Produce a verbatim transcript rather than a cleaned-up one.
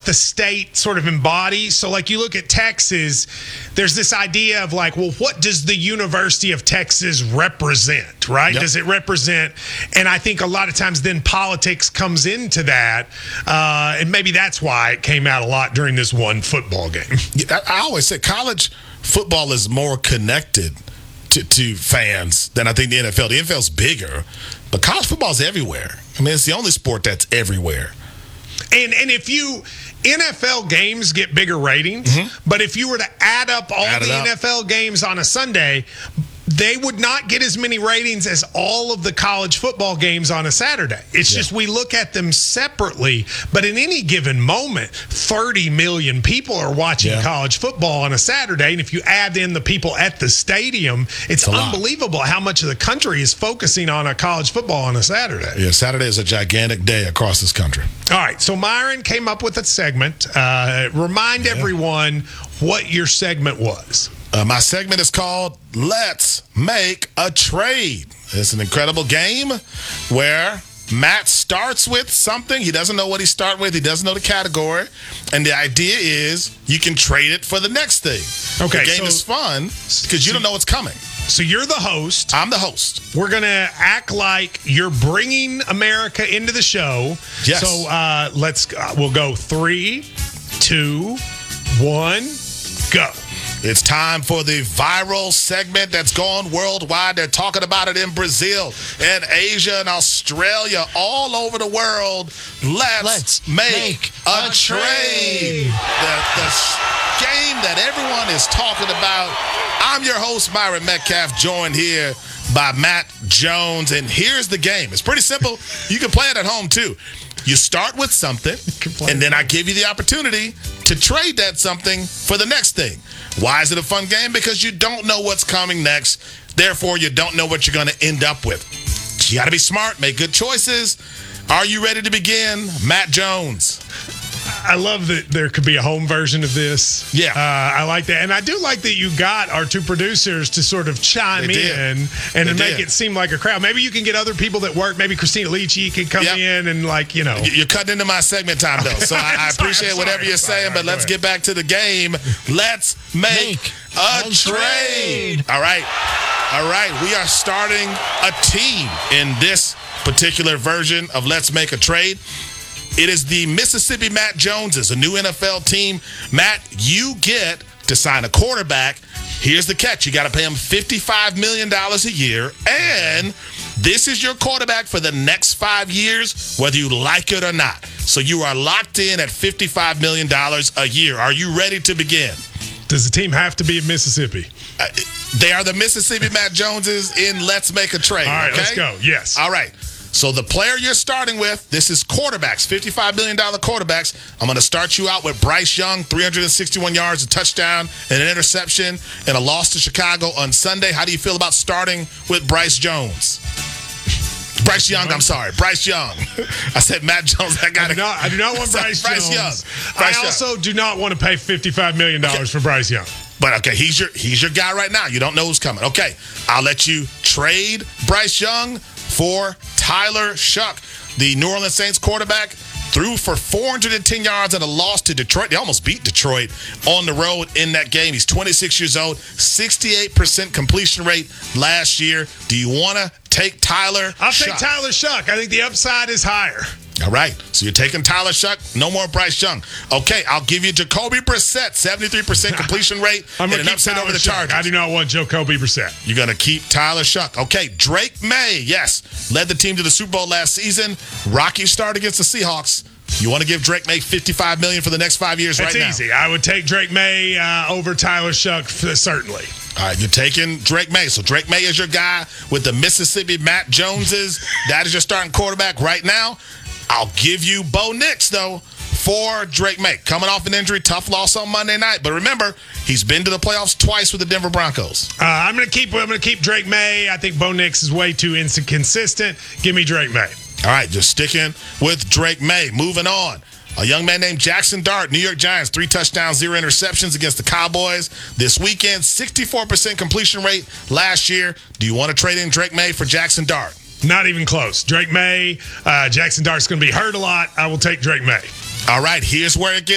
the state sort of embodies. So, like, you look at Texas, there's this idea of, like, well, what does the University of Texas represent, right? Yep. Does it represent? And I think a lot of times then politics comes into that, uh, and maybe that's why it came out a lot during this one football game. I, I always say college football is more connected to, to fans than I think the N F L. The N F L's bigger, but college football is everywhere. I mean, it's the only sport that's everywhere. And and if you N F L games get bigger ratings, mm-hmm. but if you were to add up all add the up. N F L games on a Sunday, they would not get as many ratings as all of the college football games on a Saturday. It's yeah. just we look at them separately, but in any given moment, thirty million people are watching yeah. college football on a Saturday, and if you add in the people at the stadium, it's, it's unbelievable how much of the country is focusing on a college football on a Saturday. Yeah, Saturday is a gigantic day across this country. All right, so Myron came up with a segment. Uh, remind yeah. everyone what your segment was. Uh, my segment is called Let's Make a Trade. It's an incredible game where Matt starts with something. He doesn't know what he starts with. He doesn't know the category. And the idea is you can trade it for the next thing. Okay, the game so, is fun because you don't know what's coming. So you're the host. I'm the host. We're going to act like you're bringing America into the show. Yes. So uh, let's, uh, we'll go three, two, one, go. It's time for the viral segment that's gone worldwide. They're talking about it in Brazil and Asia and Australia, all over the world. Let's, Let's make, make a, a trade. trade. The, the game that everyone is talking about. I'm your host, Myron Metcalf, joined here by Matt Jones. And here's the game. It's pretty simple. You can play it at home, too. You start with something, and then I give you the opportunity to trade that something for the next thing. Why is it a fun game? Because you don't know what's coming next. Therefore, you don't know what you're going to end up with. You got to be smart, make good choices. Are you ready to begin? Matt Jones. I love that there could be a home version of this. Yeah. Uh, I like that. And I do like that you got our two producers to sort of chime they in did. and they make did. it seem like a crowd. Maybe you can get other people that work. Maybe Christina Licci can come yep. in and, like, you know. You're cutting into my segment time, though. So I, I appreciate sorry, whatever you're sorry, saying, sorry, but let's get back to the game. Let's make, make a, a trade. trade. All right. All right. We are starting a team in this particular version of Let's Make a Trade. It is the Mississippi Matt Joneses, a new N F L team. Matt, you get to sign a quarterback. Here's the catch. You got to pay him fifty-five million dollars a year, and this is your quarterback for the next five years, whether you like it or not. So you are locked in at fifty-five million dollars a year. Are you ready to begin? Does the team have to be in Mississippi? Uh, they are the Mississippi Matt Joneses in Let's Make a Trade. All right, okay? Let's go. Yes. All right. So the player you're starting with, this is quarterbacks, fifty-five million dollars quarterbacks. I'm going to start you out with Bryce Young, three hundred sixty-one yards, a touchdown, and an interception, and a loss to Chicago on Sunday. How do you feel about starting with Bryce Jones? Bryce Young, I'm sorry. Bryce Young. I said Matt Jones. I, gotta, I, do, not, I do not want Bryce, Bryce Jones. Young. Bryce I also Young. do not want to pay fifty-five million dollars okay. for Bryce Young. But, okay, he's your he's your guy right now. You don't know who's coming. Okay, I'll let you trade Bryce Young for Tyler Shuck, the New Orleans Saints quarterback. Threw for four hundred ten yards and a loss to Detroit. They almost beat Detroit on the road in that game. He's twenty-six years old, sixty-eight percent completion rate last year. Do you want to take Tyler I'll Shuck? take Tyler Shuck. I think the upside is higher. All right, so you're taking Tyler Shuck, no more Bryce Young. Okay, I'll give you Jacoby Brissett, seventy-three percent completion rate, I'm and an upset Tyler over the Shuck. Chargers. I do not want Jacoby Brissett. You're going to keep Tyler Shuck. Okay, Drake May, yes, led the team to the Super Bowl last season. Rocky start against the Seahawks. You want to give Drake May fifty-five million dollars for the next five years That's right now? That's easy. I would take Drake May uh, over Tyler Shuck, certainly. All right, you're taking Drake May. So Drake May is your guy with the Mississippi Matt Joneses. That is your starting quarterback right now. I'll give you Bo Nix, though, for Drake May. Coming off an injury, tough loss on Monday night. But remember, he's been to the playoffs twice with the Denver Broncos. Uh, I'm going to keep I'm going to keep Drake May. I think Bo Nix is way too inconsistent. Give me Drake May. All right, just sticking with Drake May. Moving on. A young man named Jackson Dart, New York Giants, three touchdowns, zero interceptions against the Cowboys this weekend. sixty-four percent completion rate last year. Do you want to trade in Drake May for Jackson Dart? Not even close. Drake May, uh, Jackson Dart's going to be hurt a lot. I will take Drake May. All right, here's where it gets